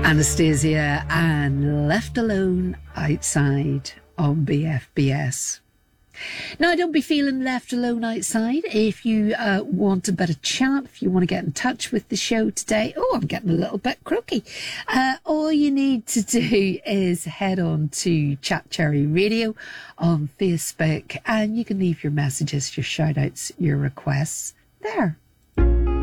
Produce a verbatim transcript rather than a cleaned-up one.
Anastasia and Left Alone Outside on B F B S. Now, don't be feeling left alone outside. If you uh, want a bit of chat, if you want to get in touch with the show today, oh, I'm getting a little bit croaky. Uh, all you need to do is head on to Chat Cherry Radio on Facebook, and you can leave your messages, your shout outs, your requests there.